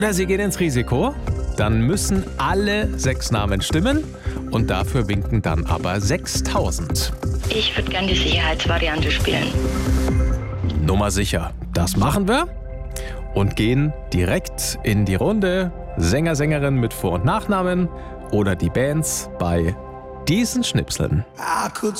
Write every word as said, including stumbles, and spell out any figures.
Oder Sie gehen ins Risiko, dann müssen alle sechs Namen stimmen und dafür winken dann aber sechstausend. Ich würde gerne die Sicherheitsvariante spielen. Nummer sicher, das machen wir und gehen direkt in die Runde. Sänger, Sängerin mit Vor- und Nachnamen oder die Bands bei diesen Schnipseln. I could